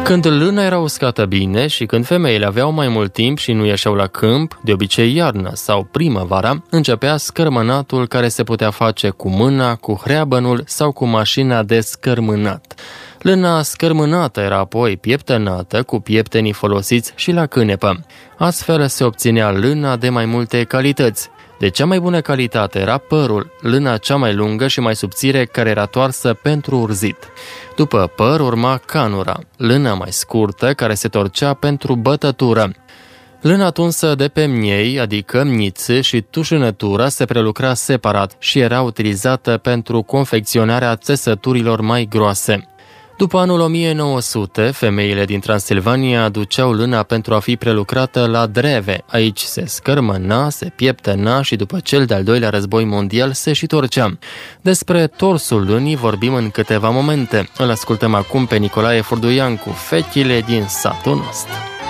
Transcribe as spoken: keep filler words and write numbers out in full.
Când lâna era uscată bine și când femeile aveau mai mult timp și nu ieșeau la câmp, de obicei iarnă sau primăvara, începea scărmânatul care se putea face cu mâna, cu hreabănul sau cu mașina de scărmânat. Lâna scărmânată era apoi pieptănată cu pieptenii folosiți și la cânepă. Astfel se obținea lâna de mai multe calități. De cea mai bună calitate era părul, lâna cea mai lungă și mai subțire care era toarsă pentru urzit. După păr urma canura, lâna mai scurtă care se torcea pentru bătătură. Lâna tunsă de pe miei, adică mnițe și tușânătura, se prelucra separat și era utilizată pentru confecționarea țesăturilor mai groase. După anul o mie nouă sute, femeile din Transilvania aduceau lâna pentru a fi prelucrată la dreve. Aici se scărmâna, se pieptăna și după cel de-al doilea război mondial se și torcea. Despre torsul lânii vorbim în câteva momente. Îl ascultăm acum pe Nicolae Furduian cu Fechile din satul nostru.